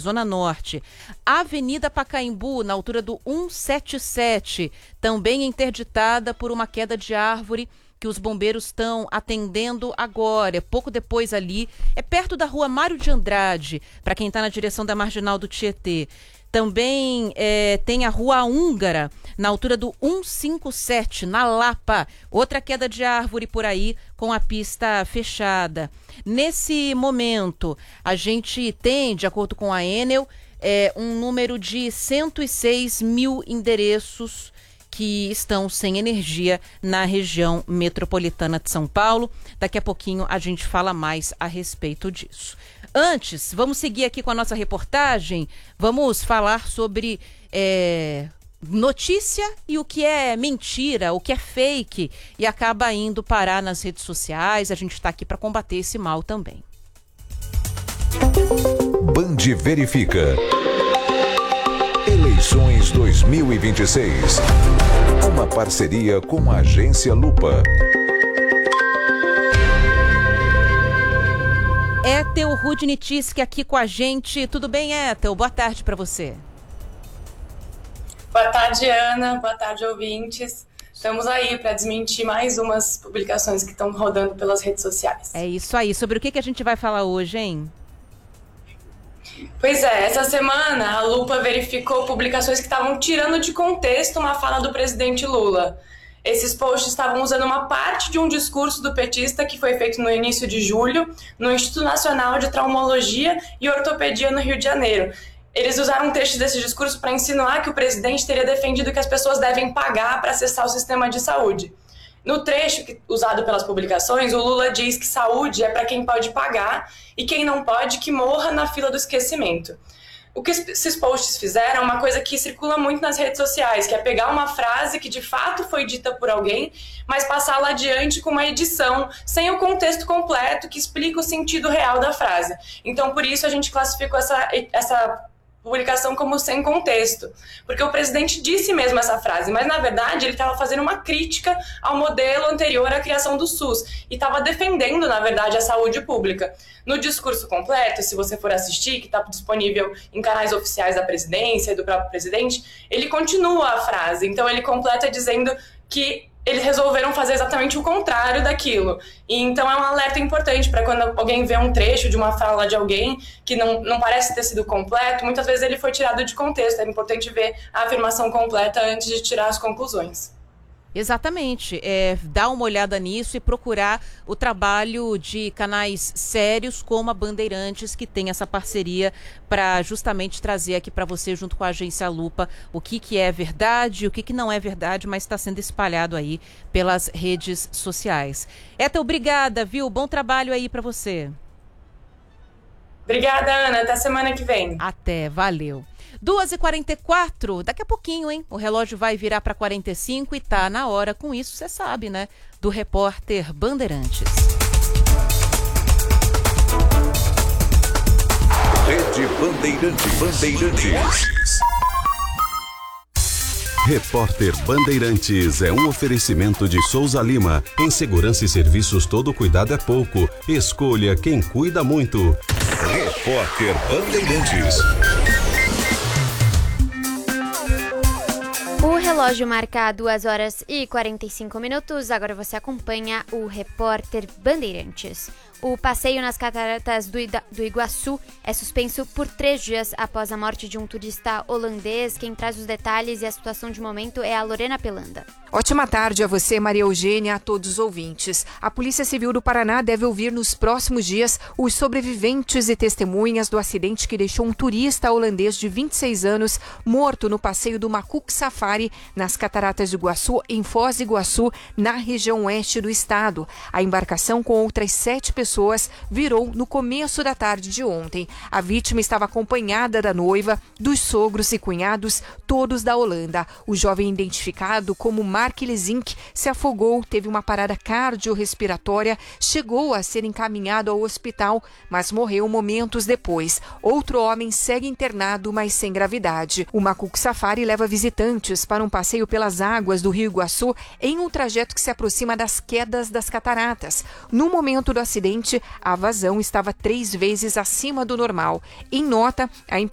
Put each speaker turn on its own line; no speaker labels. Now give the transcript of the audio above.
Zona Norte. Avenida Pacaembu, na altura do 177, também interditada por uma queda de árvore que os bombeiros estão atendendo agora, pouco depois ali, é perto da rua Mário de Andrade, para quem está na direção da Marginal do Tietê. Também tem a Rua Húngara, na altura do 157, na Lapa. Outra queda de árvore por aí, com a pista fechada. Nesse momento, a gente tem, de acordo com a Enel, um número de 106 mil endereços que estão sem energia na região metropolitana de São Paulo. Daqui a pouquinho a gente fala mais a respeito disso. Antes, vamos seguir aqui com a nossa reportagem. Vamos falar sobre notícia e o que é mentira, o que é fake e acaba indo parar nas redes sociais. A gente está aqui para combater esse mal também.
Band verifica. Eleições 2026. Uma parceria com a Agência Lupa.
Ethel Rudnitzky aqui com a gente. Tudo bem, Ethel? Boa tarde para você.
Boa tarde, Ana. Boa tarde, ouvintes. Estamos aí para desmentir mais umas publicações que estão rodando pelas redes sociais.
É isso aí. Sobre o que a gente vai falar hoje, hein?
Pois é, essa semana a Lupa verificou publicações que estavam tirando de contexto uma fala do presidente Lula. Esses posts estavam usando uma parte de um discurso do petista que foi feito no início de julho no Instituto Nacional de Traumologia e Ortopedia no Rio de Janeiro. Eles usaram um trecho desse discurso para insinuar que o presidente teria defendido que as pessoas devem pagar para acessar o sistema de saúde. No trecho usado pelas publicações, o Lula diz que saúde é para quem pode pagar e quem não pode que morra na fila do esquecimento. O que esses posts fizeram é uma coisa que circula muito nas redes sociais, que é pegar uma frase que de fato foi dita por alguém, mas passá-la adiante com uma edição, sem o contexto completo que explica o sentido real da frase. Então, por isso, a gente classificou essa publicação como sem contexto, porque o presidente disse mesmo essa frase, mas na verdade ele estava fazendo uma crítica ao modelo anterior à criação do SUS e estava defendendo, na verdade, a saúde pública. No discurso completo, se você for assistir, que está disponível em canais oficiais da presidência e do próprio presidente, ele continua a frase, então ele completa dizendo que eles resolveram fazer exatamente o contrário daquilo. E então é um alerta importante para quando alguém vê um trecho de uma fala de alguém que não parece ter sido completo, muitas vezes ele foi tirado de contexto. É importante ver a afirmação completa antes de tirar as conclusões.
Exatamente, dar uma olhada nisso e procurar o trabalho de canais sérios como a Bandeirantes, que tem essa parceria para justamente trazer aqui para você, junto com a Agência Lupa, o que é verdade, o que não é verdade, mas está sendo espalhado aí pelas redes sociais. Ethel, obrigada, viu? Bom trabalho aí para você.
Obrigada, Ana. Até semana que vem.
Até, valeu. 2h44, daqui a pouquinho, hein? O relógio vai virar para 45 e tá na hora, com isso, você sabe, né? Do repórter Bandeirantes.
Rede Bandeirantes.
Repórter Bandeirantes é um oferecimento de Souza Lima. Em segurança e serviços, todo cuidado é pouco. Escolha quem cuida muito.
Repórter Bandeirantes.
O relógio marca 2h45. Agora você acompanha o Repórter Bandeirantes. O passeio nas cataratas do Iguaçu é suspenso por 3 dias após a morte de um turista holandês. Quem traz os detalhes e a situação de momento é a Lorena Pelanda.
Ótima tarde a você, Maria Eugênia, a todos os ouvintes. A Polícia Civil do Paraná deve ouvir nos próximos dias os sobreviventes e testemunhas do acidente que deixou um turista holandês de 26 anos morto no passeio do Macuco Safari nas cataratas do Iguaçu, em Foz do Iguaçu, na região oeste do estado. A embarcação com outras 7 pessoas virou no começo da tarde de ontem. A vítima estava acompanhada da noiva, dos sogros e cunhados, todos da Holanda. O jovem identificado como Mark Lezink se afogou, teve uma parada cardiorrespiratória, chegou a ser encaminhado ao hospital, mas morreu momentos depois. Outro homem segue internado, mas sem gravidade. O Macuco Safari leva visitantes para um passeio pelas águas do Rio Iguaçu em um trajeto que se aproxima das quedas das cataratas. No momento do acidente, a vazão estava 3 vezes acima do normal. Em nota, a